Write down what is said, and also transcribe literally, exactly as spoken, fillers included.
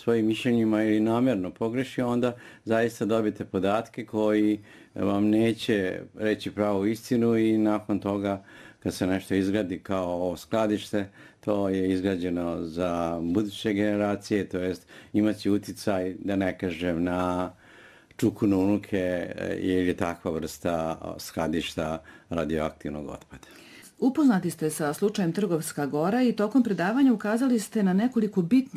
svojim mišljenjima ili namjerno pogreši, onda zaista dobijete podatke koji vam neće reći pravu istinu i nakon toga kad se nešto izgradi kao ovo skladište, to je izgrađeno za buduće generacije, to jest imaće uticaj, da ne kažem, na čuku na unuke jer je takva vrsta skladišta radioaktivnog otpada. Upoznati ste sa slučajem Trgovska Gora i tokom predavanja ukazali ste na nekoliko bitnih